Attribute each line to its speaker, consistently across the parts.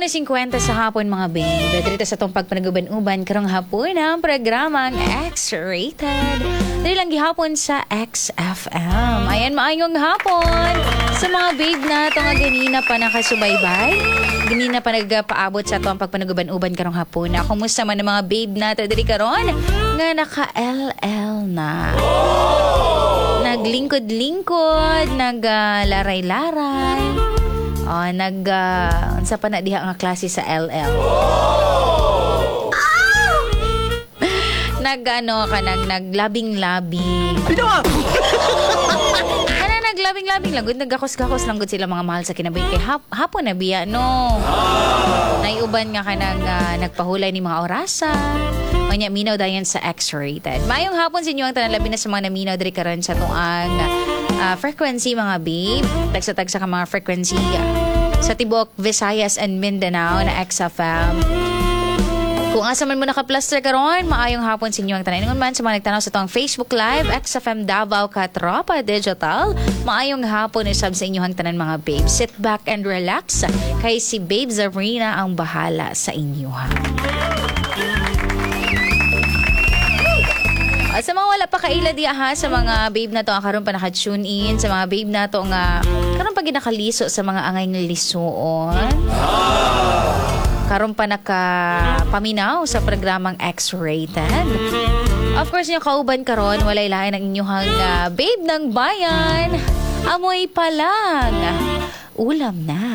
Speaker 1: 1:50 sa hapon mga babe. Dito sa itong pagpanaguban-uban karong hapon ang programang X-Rated. Dito lang gihapon sa XFM. Ayan, maayong hapon sa mga babe na ito nga ganina pa nakasubaybay. Ganina pa nagpaabot sa itong pagpanaguban-uban karong hapon. Kumusta man ang mga babe na ito dito karon nga naka-LL na. Naglingkod-lingkod, naglaray-laray. Unsa pa na diha nga klase sa LL. Naglabing-labing. Naglabing-labing lang gud, nagakos-gakos lang gud sila mga mahal sa kinabuhi kay hapon na biya no. Naiuban nga nagpahulay ni mga orasan. Onya minaw dayon sa X-Rated. Mayong hapon sa inyo ang tanan labi na sa mga naminaw diri karon sa tuang frequency mga babe. Tagsa-tagsa ka mga frequency sa Tibok, Visayas and Mindanao na XFM. Kung asa man mo naka-plaster karon, maayong hapon sa inyo ang tanan. Ingon man sa mga nagtanaw sa tuang Facebook Live, XFM Davao Katropa Digital. Maayong hapon usab sa inyo ang tanan mga babe. Sit back and relax kay si Babe Zabrina ang bahala sa inyo ha. Sa mga wala pa kaila diya ha, sa mga babe na to ang karon pa naka-tune in, sa mga babe na to nga karon pa ginakaliso sa mga angay ng lisuon. Karon pa nakapaminaw sa programang X-Rated. Of course, yung kauban karon walay lain ang inyong babe ng bayan. Amoy pa lang. Ulam na.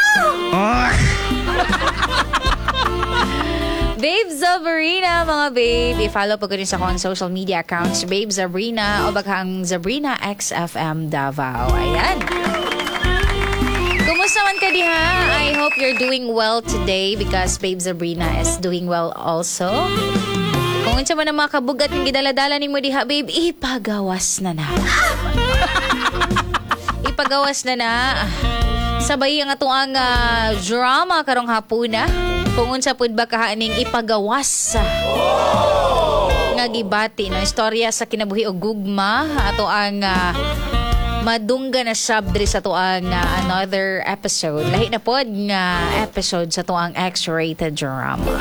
Speaker 1: Babe Zabrina, mga babe. I-follow po ko rin sa akong social media accounts. Babe Zabrina o baghang Zabrina XFM Davao. Ayan. Kumusta man ka diha? I hope you're doing well today because Babe Zabrina is doing well also. Kung unsa man ang mga kabugat ng gidaladala ni mo diha, babe, ipagawas na na. Ipagawas na na. Sabay ang atuang drama karong hapuna. Kung unsa pud ba kahaning ipagawas nga gibati no istorya sa kinabuhi og gugma ato ang madungga na sabdri sa tuang another episode. Lahi na pod nga episode sa tuang X-Rated drama.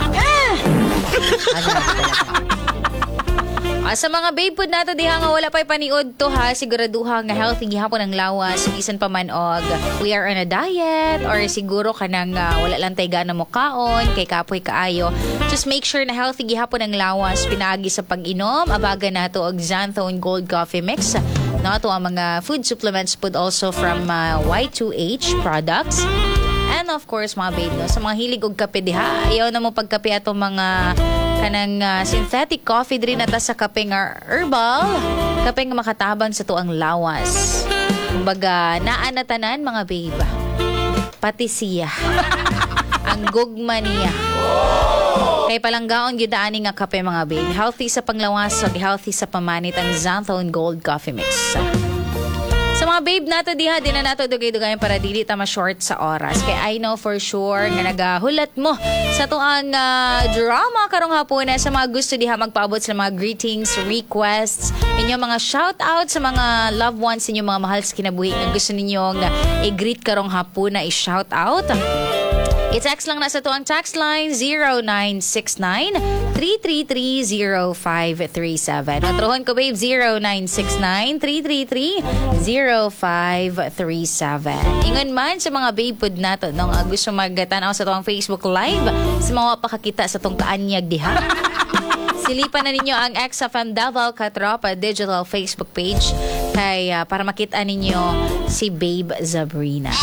Speaker 1: Sa mga babe pod nato diha nga wala pa'y paniod to ha, siguraduha nga healthy gihapon ang lawas, bisan pa man og we are on a diet or siguro kanang wala lang tay gana mo kaon kay kapoy kaayo. Just make sure na healthy gihapon ang lawas pinaagi sa pag-inom. Abaga nato og Xanthone Gold Coffee Mix. Nato ang mga food supplements pod also from Y2H products. And of course mga babe no, sa mga hilig og kape diha, ayaw na mo pagkape atong mga kanang synthetic coffee diri na ta sa kape nga herbal, kape nga makatabang sa tuang lawas. Kumbaga naa na tanan mga babe. Pati siya. Ang gugma niya. Kay palanggaon gyud ani nga kape mga babe. Healthy sa panglawas, healthy sa pamanit ang Xanthone Gold Coffee Mix. Sa mga babe nato diha, di na nato dugay-dugayan para dili ta ma-short sa oras. Kaya I know for sure nga nagahulat mo sa tuang drama karong hapon na sa mga gusto diha magpaabot sa mga greetings, requests, inyong mga shout-out sa mga loved ones, inyong mga mahal sa kinabuhi nga gusto ninyong i-greet karong hapon na i-shout-out. I-text lang na sa tuang text line 0969-333-0537. Matruhon ko babe 0969-333-0537. Ingon man sa mga babe pod nato no, gusto magtanaw sa tuang Facebook Live sa mga pakakita sa tong kaanyag diha. Silipan na ninyo ang XFM Davao Katropa Digital Facebook page kay para makita ninyo si Babe Zabrina.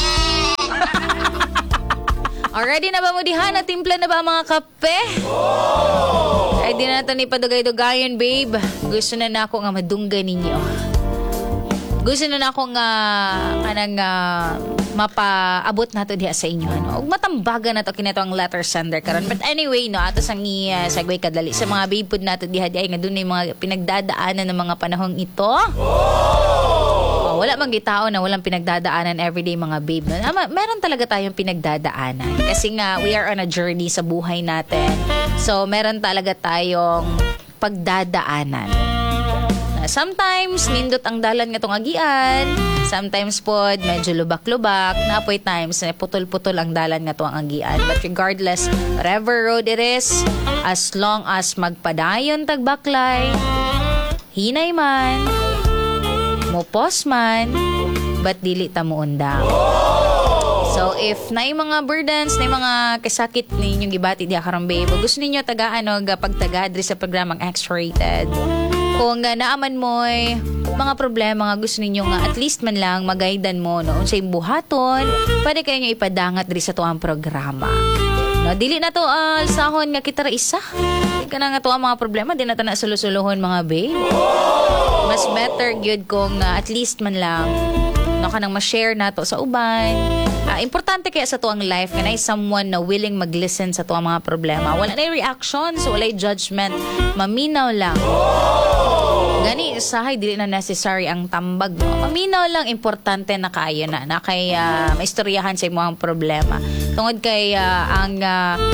Speaker 1: Already na ba mo diha? Natimpla na ba mga kape? Ay di na nato ni padugay-dugayon, babe. Gusto na ako nga madungga ninyo. Gusto na ako nga kanang mapaabot nato diha sa inyo. Ano? Ug matambagan nato kinato ang letter sender karon. But anyway, no, ato sang segue kadali sa mga babe pod nato diha di ay nga dunay mga pinagdadaanan ng mga panahong ito. Wala mang gitao na walang pinagdadaanan everyday mga babe. No? Meron talaga tayong pinagdadaanan. Kasi nga, we are on a journey sa buhay natin. So, meron talaga tayong pagdadaanan. Sometimes, nindot ang dalan nga tong agian. Sometimes po, medyo lubak-lubak. Napoy times, putol-putol ang dalan nga to ang agian. But regardless, whatever road it is, as long as magpadayon tagbaklay, hinay man, mupos man, but dili ta mo undang. So, if na mga burdens, na mga kasakit ninyong gibati diya karang babe, gusto ninyo pagtaga sa programang X-Rated. Kung naaman mo'y mga problema nga gusto ninyo nga at least man lang magaydan mo no unsay buhaton, pwede kayo nyo ipadangat diri sa tuang programa. No, dili na to sahon nga kita ra isa. Di ka na nga to ang mga problema, di na ta na sulusuluhon mga babe. Mas better gyud kung at least man lang no kanang ma-share nato sa uban. Importante kaya sa tuang life kanay someone na willing mag-listen sa tuang mga problema. Wala na reaction, so wala judgment, maminaw lang. Gani usahay dili na necessary ang tambag no. Maminaw lang, importante na kaayo na kay maistoryahan sa imong problema. Tungod kay ang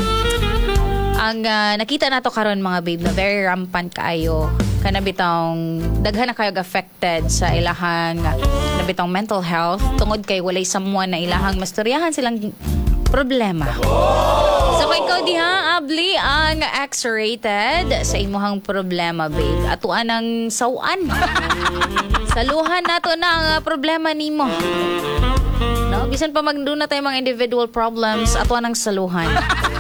Speaker 1: nakita nato karon mga babe na very rampant kaayo kanabitang daghan na kayo affected sa ilahang nabitang mental health tungod kay walay someone na ilahang mastoryahan silang problema. So kay ikaw diha abli ang X-Rated sa imuhang problema babe. Atuan ang sawan. Saluhan nato na ang problema nimo. No, bisan pa magduna tayo mga individual problems, atuan ang saluhan.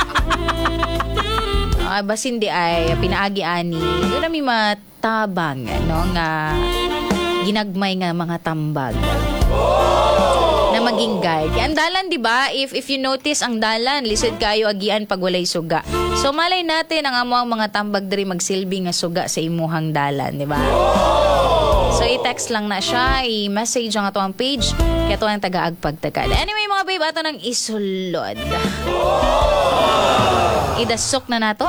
Speaker 1: Basin di ay pinaagi ani. Yun na may matabang no nga ginagmay nga mga tambag. Na maging guide. Ang dalan, di ba? If you notice, ang dalan, lisod kayo agian pag walay suga. So, malay natin ang amuang mga tambag diri magsilbi nga suga sa imuhang dalan, di ba? So, i-text lang na siya, i-message ang ato ang page, kaya ito ang taga-agpagtagad. Anyway, mga babe, ato nang isulod. Idasok na nato.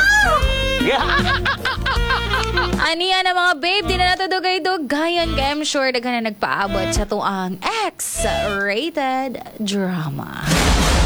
Speaker 1: Aniya na mga babe, di na nato dugay-dugayan kaya I'm sure daghan na nagpaabot sa tuang X-Rated drama.